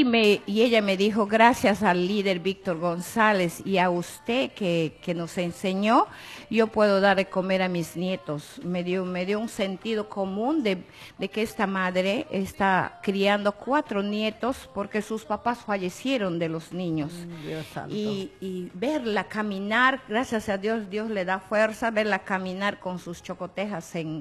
y ella me dijo, gracias al líder Víctor González y a usted que nos enseñó, yo puedo dar de comer a mis nietos. Me dio un sentido común de que esta madre está criando 4 nietos porque sus papás fallecieron de los niños. Dios santo. Y verla caminar, gracias a Dios, Dios le da fuerza, verla caminar con sus chocotejas en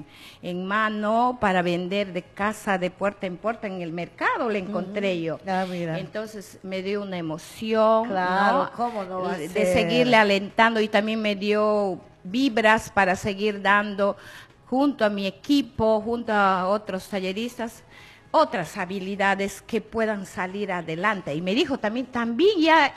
mano para vender de casa, de puerta en puerta en el mercado, le encontré yo. Ah, mira. Entonces me dio una emoción, Claro, ¿no? ¿cómo no va a de ser? seguirle alentando, y también me dio vibras para seguir dando junto a mi equipo, junto a otros talleristas, otras habilidades que puedan salir adelante. Y me dijo también ya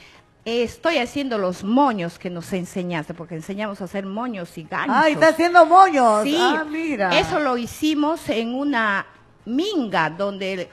estoy haciendo los moños que nos enseñaste, porque enseñamos a hacer moños y ganchos. Ah, está haciendo moños. Sí, Ah, mira. eso lo hicimos en una minga donde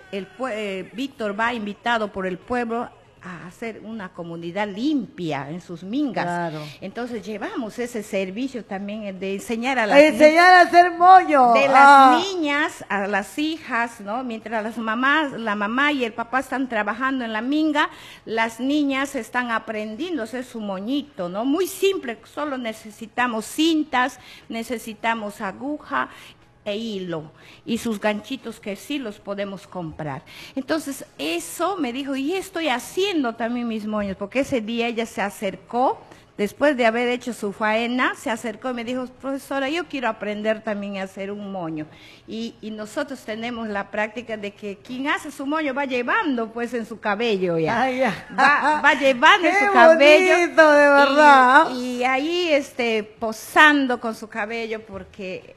Víctor va invitado por el pueblo a hacer una comunidad limpia en sus mingas. Claro. Entonces llevamos ese servicio también de enseñar a a hacer moños. de las niñas a las hijas, ¿no? Mientras la mamá y el papá están trabajando en la minga, las niñas están aprendiendo a hacer su moñito, ¿no? Muy simple, solo necesitamos cintas, necesitamos aguja e hilo y sus ganchitos que sí los podemos comprar. Entonces eso me dijo, y estoy haciendo también mis moños, porque ese día ella se acercó, después de haber hecho su faena, se acercó y me dijo, profesora, yo quiero aprender también a hacer un moño. Y nosotros tenemos la práctica de que quien hace su moño va llevando pues en su cabello ya. Ay, ya. Va llevando en Qué su cabello. bonito, de verdad. Y ahí posando con su cabello porque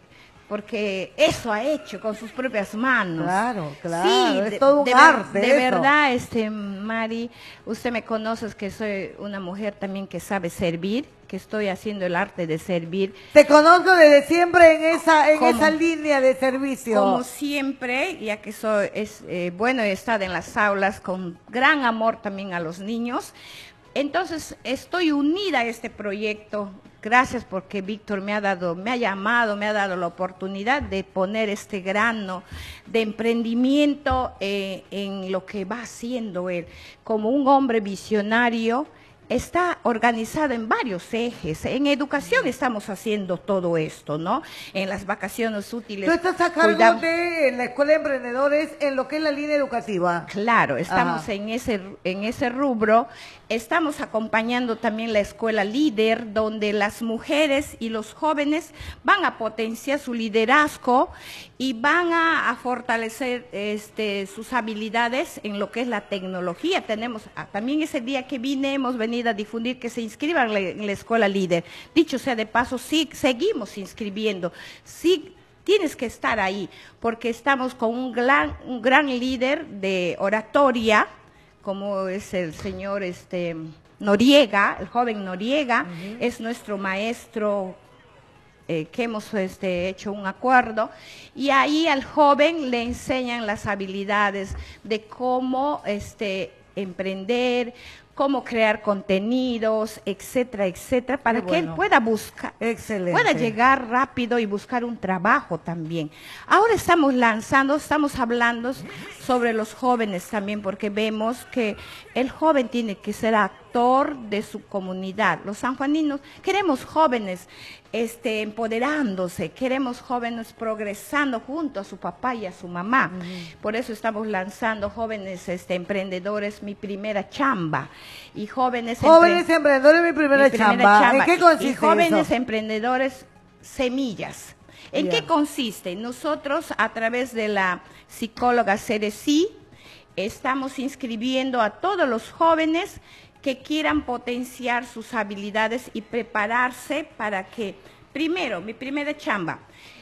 eso ha hecho con sus propias manos. Claro, claro, Sí, es todo un arte de eso. verdad, Mari, usted me conoce que soy una mujer también que sabe servir, que estoy haciendo el arte de servir. Te conozco desde siempre en ¿Cómo? esa línea de servicio. Como siempre, ya que bueno, he estado en las aulas con gran amor también a los niños. Entonces, estoy unida a este proyecto. Gracias porque Víctor me ha llamado, me ha dado la oportunidad de poner este grano de emprendimiento en lo que va haciendo él. Como un hombre visionario, está organizado en varios ejes. En educación estamos haciendo todo esto, ¿no? En las vacaciones útiles. Tú estás a cargo de la Escuela de Emprendedores en lo que es la línea educativa. Claro, estamos en ese rubro. Estamos acompañando también la Escuela Líder, donde las mujeres y los jóvenes van a potenciar su liderazgo y van a fortalecer sus habilidades en lo que es la tecnología. Tenemos también ese día que hemos venido a difundir que se inscriban en la Escuela Líder. Dicho sea de paso, sí, seguimos inscribiendo. Sí, tienes que estar ahí, porque estamos con un gran líder de oratoria, como es el señor Noriega, el joven Noriega, es nuestro maestro que hemos hecho un acuerdo, y ahí al joven le enseñan las habilidades de cómo emprender, cómo crear contenidos, etcétera, etcétera, para que él pueda buscar, pueda llegar rápido y buscar un trabajo también. Ahora estamos hablando sobre los jóvenes también, porque vemos que el joven tiene que ser actor de su comunidad. Los sanjuaninos queremos jóvenes empoderándose, queremos jóvenes progresando junto a su papá y a su mamá. Por eso estamos lanzando jóvenes emprendedores, mi primera chamba. Y jóvenes emprendedores, mi primera chamba. ¿En qué consiste y jóvenes eso? Emprendedores, semillas. ¿En qué consiste? Nosotros, a través de la psicóloga Cerecí, estamos inscribiendo a todos los jóvenes que quieran potenciar sus habilidades y prepararse para que, primero, mi primera chamba,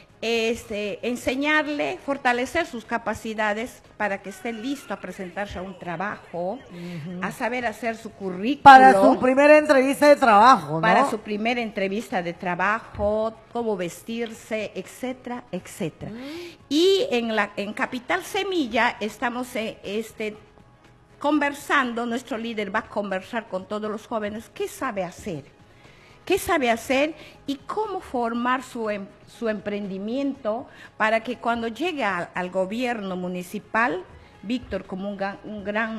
enseñarle, fortalecer sus capacidades para que esté listo a presentarse a un trabajo, a saber hacer su currículum. Para su primera entrevista de trabajo, ¿no? Para su primera entrevista de trabajo, cómo vestirse, etcétera, etcétera. Y en Capital Semilla estamos conversando, nuestro líder va a conversar con todos los jóvenes qué sabe hacer y cómo formar su emprendimiento para que cuando llegue al gobierno municipal, Víctor, como un gran